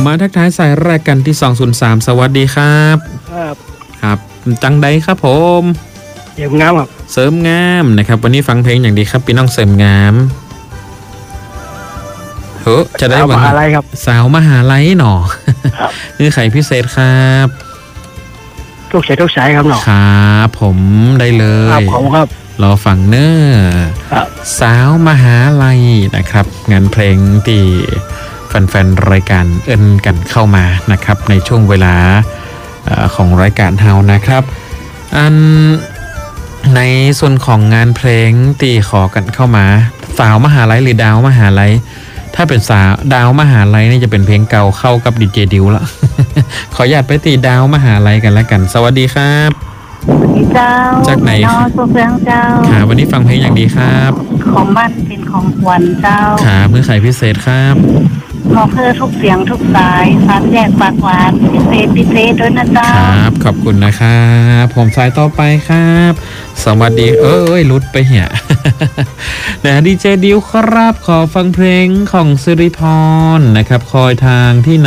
มาทักทายสายแรกกันที่203สวัสดีครับครับจังใดครับผมเสริมงามครับเสริมงามนะครับวันนี้ฟังเพลงอย่างดีครับพี่น้องเสริมงามเฮ้จะได้วันอะไรครับสาวมหาลัยหนอนี่ไข่พิเศษครับทุกสายครับหนอครับผมได้เลยครับผมครับรอฟังเนอสาวมหาลัยนะครับงานเพลงที่แฟนๆรายการเอิ้นกันเข้ามานะครับในช่วงเวลาของรายการเฮานะครับอันในส่วนของงานเพลงที่ขอกันเข้ามาสาวมหาลัยหรือดาวมหาลัยถ้าเป็นสาวดาวมหาลัยนี่จะเป็นเพลงเก่าเข้ากับดีเจดิวละ ขออนุญาตไปตีดาวมหาลัยกันแล้วกันสวัสดีครับสวัสดีเจ้าจากไหนตัวเฟืองเจ้าค่ะวันนี้ฟังเพลงอย่างดีครับของบ้านเป็นของขวัญเจ้าค่ะเพื่อไขพิเศษครับมอบเพื่อทุกเสียงทุกสายสามแยกปากหวานพิเศษด้วยนะเจ้าครับขอบคุณนะครับผมสายต่อไปครับสวัสดีลุดไปเหี่ยนะดีเจดิวครับขอฟังเพลงของสิริพรนะครับคอยทางที่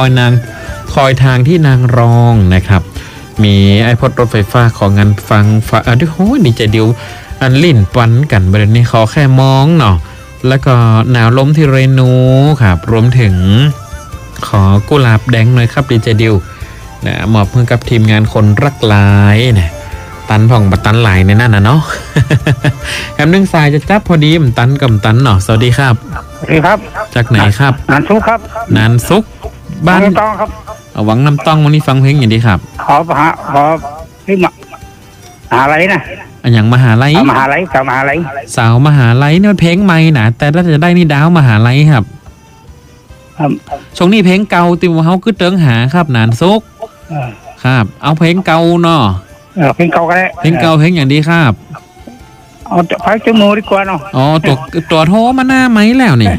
นางรองนะครับมีไอพอดรถไฟฟ้าของงานฟังด้วยโหดีเจดิวอันลิ่นปันกันประเด็นนี้ขอแค่มองเนาะแล้วก็หนาวล้มที่เรนูครับรวมถึงขอกุหลาบแดงหน่อยครับดีเจดิวนะมอบเพื่อกับทีมงานคนรักหลายนะตันผ่องบัตันหลายในนั่นนะเนาะ แอมนึงสายจะจับพอดีมันตันกับตันเนาะสวัสดีครับสวัสดีครับจากไหนครับนานซุกครับนานซุกบ้านน้ำต้องครับหวังน้ำต้องวันนี้ฟังเพลงอย่างดีครับขอที่มหาอะไรนะอย่างมหาลัยสาวมหาลัยสาวมหาลัยเนี่ยเพลงใหม่นะแต่ถ้าจะได้นี่ดาวมหาลัยครับช่วงนี้เพลงเก่าติวเขาคือเติงหาครับนานซุกครับเอาเพลงเก่าเนาะเพลงเก่าก็ได้เพลงเก่าเพลงอย่างดีครับเอาพักจมูกดีกว่าเนาะอ๋อตัวโทมาหน้าไหมแล้วนี่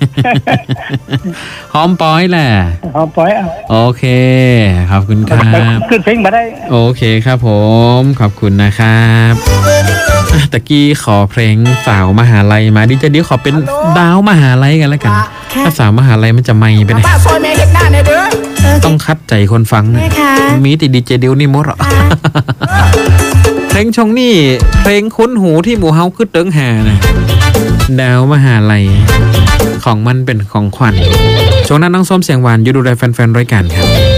หอมปอยแหละหอมปอยโอเคขอบคุณครับขึ้นเพลงมาได้โอเคครับผมขอบคุณนะครับตะกี้ขอเพลงสาวมหาลัยมาดิจะเดี๋ยวขอเป็นดาวมหาลัยกันแล้วกันถ้าสาวมหาลัยมันจะไม่ไปไหนต้องคัดใจคนฟังมีติดีเจดิวนี่มดอ่ะเพลงชงนี่เพลงคุ้นหูที่หมู่เฮาคือเติงหานะดาวมหาลัยของมันเป็นของขวัญช่วงนั้นน้องส้มเสียงหวานอยู่ดูแลแฟนๆรายการครับ